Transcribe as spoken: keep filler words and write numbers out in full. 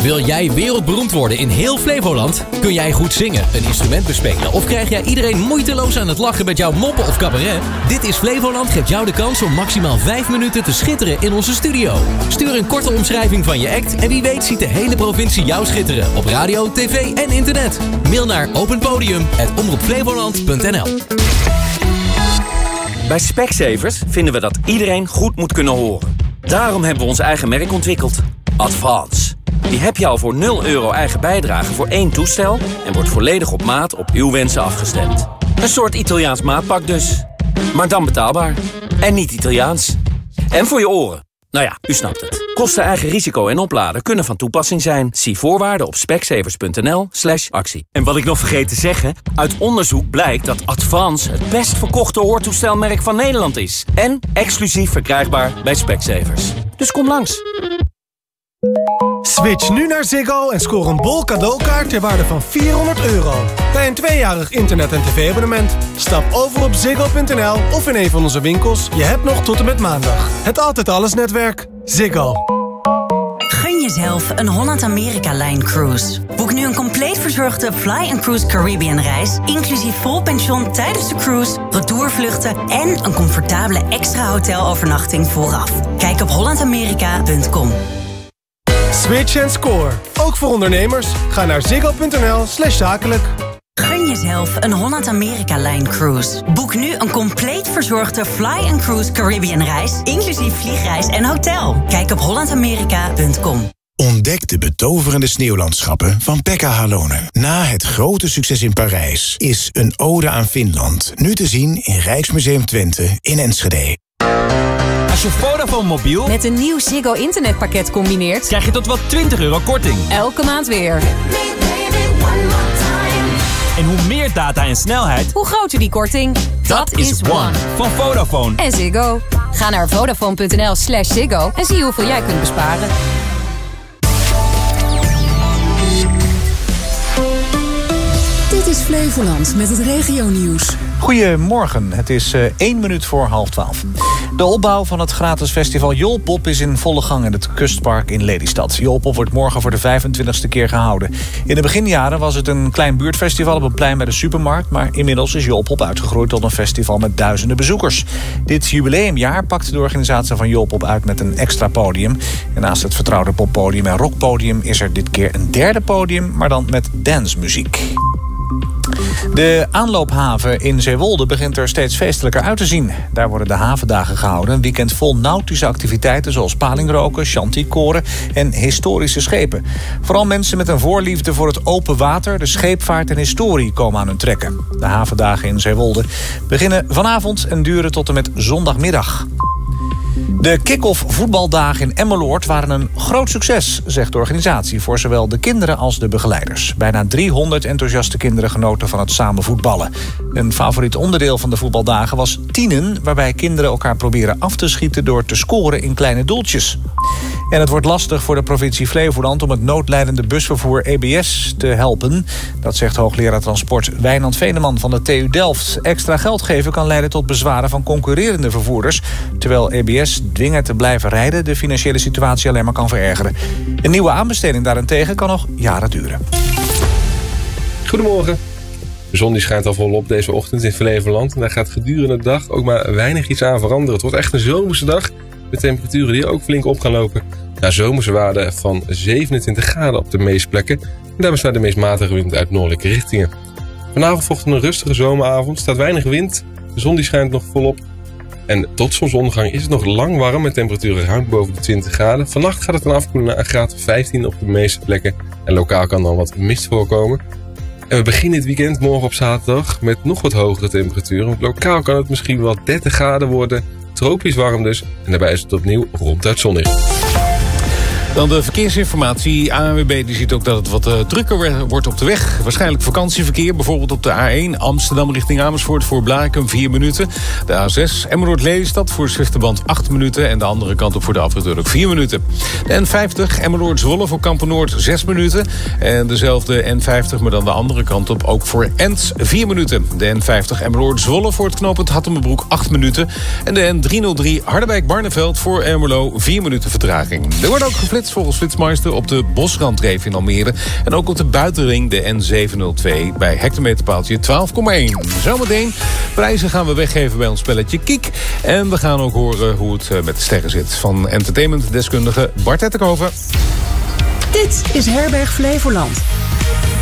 Wil jij wereldberoemd worden in heel Flevoland? Kun jij goed zingen, een instrument bespelen of krijg jij iedereen moeiteloos aan het lachen met jouw moppen of cabaret? Dit is Flevoland geeft jou de kans om maximaal vijf minuten te schitteren in onze studio. Stuur een korte omschrijving van je act en wie weet ziet de hele provincie jou schitteren op radio, tv en internet. Mail naar openpodium apenstaartje omroep flevoland punt n l. Bij Specsavers vinden we dat iedereen goed moet kunnen horen. Daarom hebben we ons eigen merk ontwikkeld. Advance. Die heb je al voor nul euro eigen bijdrage voor één toestel en wordt volledig op maat op uw wensen afgestemd. Een soort Italiaans maatpak dus. Maar dan betaalbaar. En niet Italiaans. En voor je oren. Nou ja, u snapt het. Kosten, eigen risico en opladen kunnen van toepassing zijn. Zie voorwaarden op specsavers punt n l slash actie. En wat ik nog vergeet te zeggen, uit onderzoek blijkt dat Advance het best verkochte hoortoestelmerk van Nederland is. En exclusief verkrijgbaar bij Specsavers. Dus kom langs. Switch nu naar Ziggo en scoor een bol cadeaukaart ter waarde van vierhonderd euro. Bij een tweejarig internet- en tv-abonnement. Stap over op ziggo punt n l of in een van onze winkels. Je hebt nog tot en met maandag. Het Altijd Alles netwerk. Ziggo. Gun jezelf een Holland-Amerika-lijn cruise. Boek nu een compleet verzorgde Fly and Cruise Caribbean reis, inclusief vol pension tijdens de cruise, retourvluchten en een comfortabele extra hotelovernachting vooraf. Kijk op holland amerika punt com. Switch en score. Ook voor ondernemers. Ga naar ziggo punt n l slash zakelijk. Gun jezelf een Holland-Amerika-lijn cruise. Boek nu een compleet verzorgde Fly and Cruise Caribbean reis, inclusief vliegreis en hotel. Kijk op holland amerika punt com. Ontdek de betoverende sneeuwlandschappen van Pekka Halonen. Na het grote succes in Parijs is Een Ode aan Finland nu te zien in Rijksmuseum Twente in Enschede. Als je Vodafone mobiel met een nieuw Ziggo internetpakket combineert, krijg je tot wel twintig euro korting. Elke maand weer. En hoe meer data en snelheid, hoe groter die korting. Dat, Dat is One van Vodafone en Ziggo. Ga naar vodafone punt n l slash Ziggo en zie hoeveel jij kunt besparen. Dit is Flevoland met het regionieuws. Goedemorgen, het is uh, één minuut voor half twaalf. De opbouw van het gratis festival Jolpop is in volle gang in het Kustpark in Lelystad. Jolpop wordt morgen voor de vijfentwintigste keer gehouden. In de beginjaren was het een klein buurtfestival op een plein bij de supermarkt, maar inmiddels is Jolpop uitgegroeid tot een festival met duizenden bezoekers. Dit jubileumjaar pakt de organisatie van Jolpop uit met een extra podium. En naast het vertrouwde poppodium en rockpodium is er dit keer een derde podium, maar dan met dancemuziek. De aanloophaven in Zeewolde begint er steeds feestelijker uit te zien. Daar worden de havendagen gehouden. Een weekend vol nautische activiteiten zoals palingroken, chanticoren en historische schepen. Vooral mensen met een voorliefde voor het open water, de scheepvaart en historie komen aan hun trekken. De havendagen in Zeewolde beginnen vanavond en duren tot en met zondagmiddag. De kick-off voetbaldagen in Emmeloord waren een groot succes, zegt de organisatie, voor zowel de kinderen als de begeleiders. Bijna driehonderd enthousiaste kinderen genoten van het samen voetballen. Een favoriet onderdeel van de voetbaldagen was tienen, waarbij kinderen elkaar proberen af te schieten door te scoren in kleine doeltjes. En het wordt lastig voor de provincie Flevoland om het noodlijdende busvervoer E B S te helpen. Dat zegt hoogleraar transport Wijnand Veneman van de T U Delft. Extra geld geven kan leiden tot bezwaren van concurrerende vervoerders, terwijl E B S dwingen te blijven rijden de financiële situatie alleen maar kan verergeren. Een nieuwe aanbesteding daarentegen kan nog jaren duren. Goedemorgen. De zon die schijnt al volop deze ochtend in Flevoland. En daar gaat gedurende de dag ook maar weinig iets aan veranderen. Het wordt echt een zomerse dag met temperaturen die ook flink op gaan lopen. Naar zomerse waarden van zevenentwintig graden op de meeste plekken. En daarbij staat de meest matige wind uit noordelijke richtingen. Vanavond volgt een rustige zomeravond. Staat weinig wind. De zon die schijnt nog volop. En tot zonsondergang is het nog lang warm met temperaturen ruim boven de twintig graden. Vannacht gaat het dan afkoelen naar een graad of vijftien op de meeste plekken. En lokaal kan dan wat mist voorkomen. En we beginnen dit weekend morgen op zaterdag met nog wat hogere temperaturen. Want lokaal kan het misschien wel dertig graden worden. Tropisch warm dus. En daarbij is het opnieuw ronduit zonnig. Dan de verkeersinformatie. A N W B die ziet ook dat het wat uh, drukker wordt op de weg. Waarschijnlijk vakantieverkeer, bijvoorbeeld op de A één... Amsterdam richting Amersfoort voor Blarikum vier minuten. De A zes Emmeloord-Lelystad voor Zwifterband acht minuten... en de andere kant op voor de afrit ook vier minuten. De N vijftig Emmeloord-Zwolle voor Kampen-Noord zes minuten. En dezelfde N vijftig, maar dan de andere kant op ook voor Ents vier minuten. De N vijftig Emmeloord-Zwolle voor het knooppunt Hattemerbroek acht minuten. En de N driehonderddrie Harderwijk-Barneveld voor Ermelo vier minuten vertraging. Er wordt ook geflitst flits volgens Flitsmeister op de Bosrandreef in Almere. En ook op de buitenring de N zevenhonderdtwee bij hectometerpaaltje twaalf komma één. Zometeen prijzen gaan we weggeven bij ons spelletje Kiek. En we gaan ook horen hoe het met de sterren zit. Van entertainmentdeskundige Bart Etterkoven. Dit is Herberg Flevoland.